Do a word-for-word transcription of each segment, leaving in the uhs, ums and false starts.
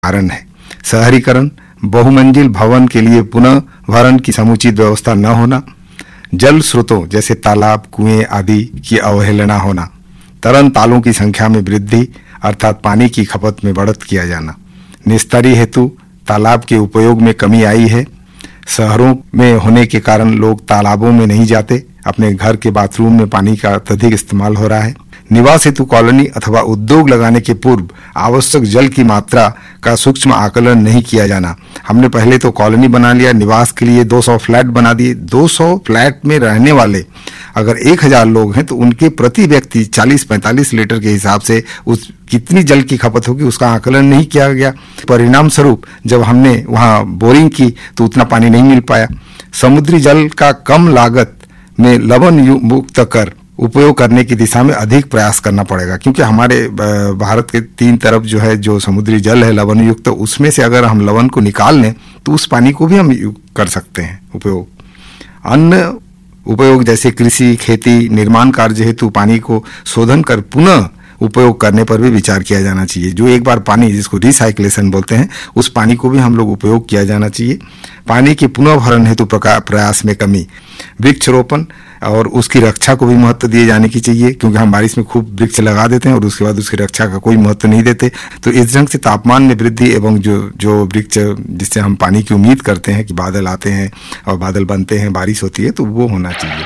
कारण है। शहरीकरण, बहुमंजिल भवन के लिए पुनः भरण की समुचित व्यवस्था न होना, जल स्रोतों जैसे तालाब, कुएं आदि की अवहेलना होना, तरन तालों की संख्या में वृद्धि अर्थात पानी की खपत में बढ़त किया जाना, निस्तारी हेतु तालाब के उपयोग में कमी आई है। शहरों में होने के कारण लोग तालाबों में नहीं जाते, अपने घर के बाथरूम में पानी का अत्यधिक इस्तेमाल हो रहा है। निवास हेतु कॉलोनी अथवा उद्योग लगाने के पूर्व आवश्यक जल की मात्रा का सूक्ष्म आकलन नहीं किया जाना। हमने पहले तो कॉलोनी बना लिया, निवास के लिए दो सौ फ्लैट बना दिए। दो सौ फ्लैट में रहने वाले अगर एक हज़ार लोग हैं तो उनके प्रति व्यक्ति चालीस पैंतालीस लीटर के हिसाब से उस कितनी जल की खपत होगी उसका आकलन नहीं किया गया। परिणाम स्वरूप जब हमने वहां बोरिंग की तो उतना पानी नहीं मिल पाया। समुद्री जल का कम लागत में लवण मुक्त कर उपयोग करने की दिशा में अधिक प्रयास करना पड़ेगा, क्योंकि हमारे भारत के तीन तरफ जो है जो समुद्री जल है लवण युक्त, तो उसमें से अगर हम लवण को निकाल लें तो उस पानी को भी हम कर सकते हैं उपयोग। अन्य उपयोग जैसे कृषि, खेती, निर्माण कार्य हेतु पानी को शोधन कर पुनः उपयोग करने पर भी विचार किया जाना चाहिए। जो एक बार पानी, जिसको रिसाइक्लेशन बोलते हैं, उस पानी को भी हम लोग उपयोग किया जाना चाहिए। पानी के पुनः भरण हेतु प्रयास में कमी, वृक्षरोपण और उसकी रक्षा को भी महत्व दिए जाने की चाहिए, क्योंकि हम बारिश में खूब वृक्ष लगा देते हैं और उसके बाद उसकी रक्षा का कोई महत्व नहीं देते। तो इस ढंग से तापमान में वृद्धि एवं जो जो वृक्ष जिससे हम पानी की उम्मीद करते हैं कि बादल आते हैं और बादल बनते हैं, बारिश होती है, तो वो होना चाहिए।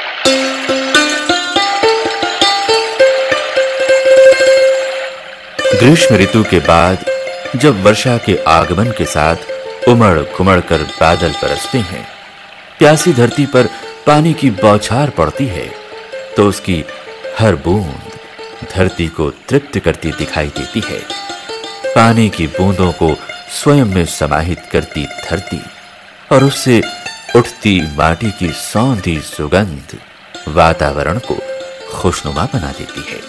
ग्रीष्म ऋतु के बाद जब वर्षा के आगमन के साथ उमड़ घुमड़ कर बादल बरसते हैं, प्यासी धरती पर पानी की बौछार पड़ती है, तो उसकी हर बूंद धरती को तृप्त करती दिखाई देती है। पानी की बूंदों को स्वयं में समाहित करती धरती और उससे उठती माटी की सौंधी सुगंध वातावरण को खुशनुमा बना देती है।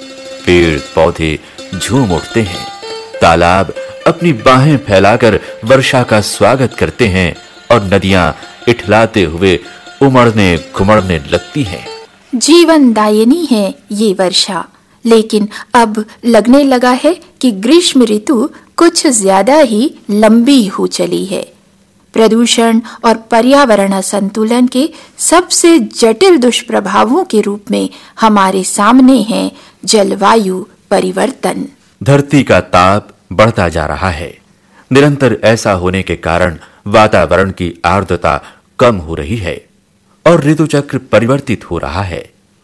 पेड़ पौधे झूम उठते हैं, तालाब अपनी बाहें फैलाकर वर्षा का स्वागत करते हैं और नदियां इठलाते हुए उमड़ने घुमड़ने लगती हैं। जीवन दायिनी है ये वर्षा, लेकिन अब लगने लगा है कि ग्रीष्म ऋतु कुछ ज्यादा ही लंबी हो चली है। प्रदूषण और पर्यावरण संतुलन के सबसे जटिल दुष्प्रभावों के रूप में हमारे सामने है जलवायु परिवर्तन। धरती का ताप बढ़ता जा रहा है। निरंतर ऐसा होने के कारण वातावरण की आर्द्रता कम हो रही है और ऋतुचक्र परिवर्तित हो रहा है।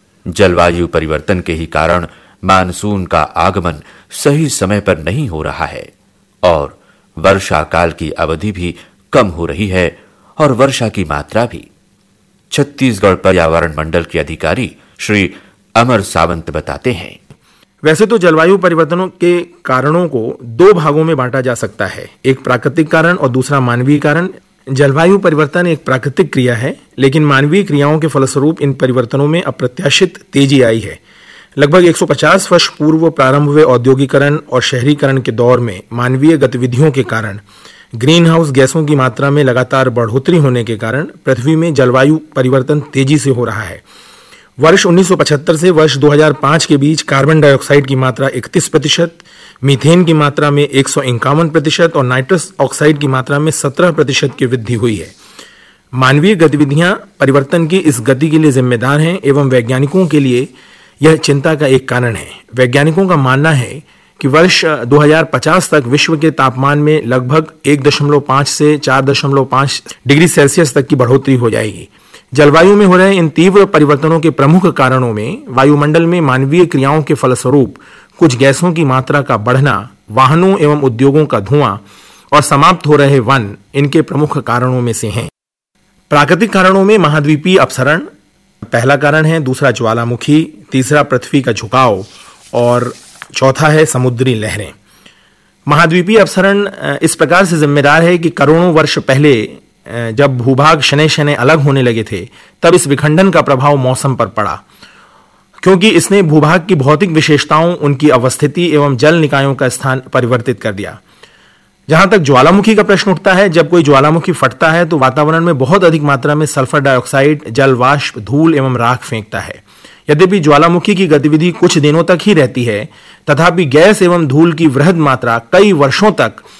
जलवायु परिवर्तन के ही कारण मानसून का आगमन सही समय पर नहीं हो रहा है और वर्षा काल की अवधि भी कम हो रही है और वर्षा की मात्रा भी। छत्तीसगढ़ पर्यावरण मंडल के अधिकारी श्री अमर सावंत बताते हैं। वैसे तो जलवायु परिवर्तनों के कारणों को दो भागों में बांटा जा सकता है, एक प्राकृतिक कारण और दूसरा मानवीय कारण। जलवायु परिवर्तन एक प्राकृतिक क्रिया है, लेकिन मानवीय क्रियाओं के फलस्वरूप इन परिवर्तनों में अप्रत्याशित तेजी आई है। लगभग एक सौ पचास वर्ष पूर्व प्रारंभ हुए औद्योगिकरण और शहरीकरण के दौर में मानवीय गतिविधियों के कारण ग्रीन हाउस गैसों की मात्रा में लगातार बढ़ोतरी होने के कारण पृथ्वी में जलवायु परिवर्तन तेजी से हो रहा है। वर्ष उन्नीस सौ पचहत्तर से वर्ष दो हज़ार पाँच के बीच कार्बन डाइऑक्साइड की मात्रा इकतीस प्रतिशत, मीथेन की मात्रा में एक सौ इक्यावन प्रतिशत और नाइट्रस ऑक्साइड की मात्रा में सत्रह प्रतिशत की वृद्धि हुई है। मानवीय गतिविधियां परिवर्तन की इस गति के लिए जिम्मेदार हैं एवं वैज्ञानिकों के लिए यह चिंता का एक कारण है। वैज्ञानिकों का मानना है कि वर्ष दो हज़ार पचास तक विश्व के तापमान में लगभग एक दशमलव पाँच से चार दशमलव पाँच डिग्री सेल्सियस तक की बढ़ोतरी हो जाएगी। जलवायु में हो रहे इन तीव्र परिवर्तनों के प्रमुख कारणों में वायुमंडल में मानवीय क्रियाओं के फलस्वरूप कुछ गैसों की मात्रा का बढ़ना, वाहनों एवं उद्योगों का धुआं और समाप्त हो रहे वन इनके प्रमुख कारणों में से हैं। प्राकृतिक कारणों में महाद्वीपीय अपसरण पहला कारण है, दूसरा ज्वालामुखी, तीसरा पृथ्वी का झुकाव और चौथा है समुद्री लहरें। महाद्वीपीय अपसरण इस प्रकार से जिम्मेदार है कि करोड़ों वर्ष पहले जब भूभाग शनै शनै अलग होने लगे थे, तब इस विखंडन का प्रभाव मौसम पर पड़ा, क्योंकि इसने भूभाग की भौतिक विशेषताओं, उनकी अवस्थिति एवं जल निकायों का स्थान परिवर्तित कर दिया। जहां तक ज्वालामुखी का प्रश्न उठता है, जब कोई ज्वालामुखी फटता है तो वातावरण में बहुत अधिक मात्रा में सल्फर डाइऑक्साइड, जल वाष्प, धूल एवं राख फेंकता है। यद्यपि ज्वालामुखी की गतिविधि कुछ दिनों तक ही रहती है, तथापि गैस एवं धूल की वृहद मात्रा कई वर्षों तक